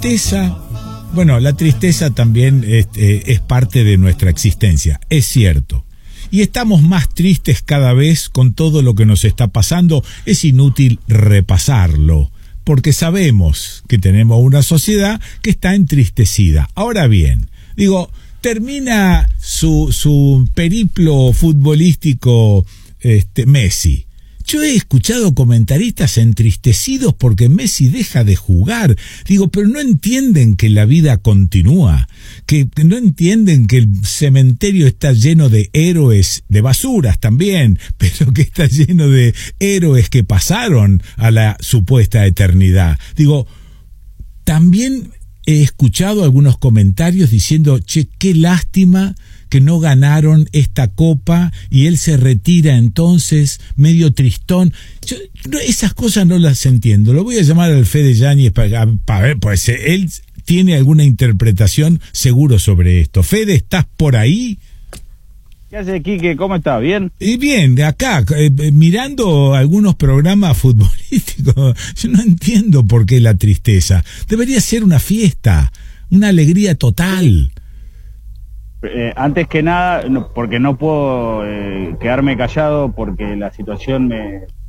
tristeza, bueno, la tristeza también es parte de nuestra existencia, es cierto. Y estamos más tristes cada vez con todo lo que nos está pasando. Es inútil repasarlo, porque sabemos que tenemos una sociedad que está entristecida. Ahora bien, termina su periplo futbolístico Messi. Yo he escuchado comentaristas entristecidos porque Messi deja de jugar. Pero no entienden que la vida continúa, que no entienden que el cementerio está lleno de héroes, de basuras también, pero que está lleno de héroes que pasaron a la supuesta eternidad. También he escuchado algunos comentarios diciendo, qué lástima que no ganaron esta copa y él se retira entonces medio tristón. Yo esas cosas no las entiendo. Lo voy a llamar al Fede Yáñez para ver, pues él tiene alguna interpretación seguro sobre esto. Fede, ¿estás por ahí? ¿Qué hace, Quique? ¿Cómo estás? ¿Bien? Y bien, de acá, mirando algunos programas futbolísticos, yo no entiendo por qué la tristeza. Debería ser una fiesta, una alegría total. Antes que nada, porque no puedo quedarme callado porque la situación